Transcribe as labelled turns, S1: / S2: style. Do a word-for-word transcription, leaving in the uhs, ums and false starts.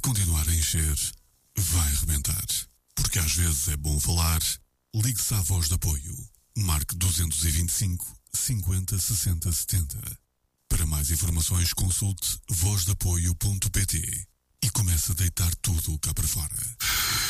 S1: Se continuar a encher, vai rebentar. Porque às vezes é bom falar. Ligue-se à Voz de Apoio. Marque dois dois cinco, cinquenta, sessenta, setenta. Para mais informações, consulte voz de apoio ponto pt e comece a deitar tudo cá para fora.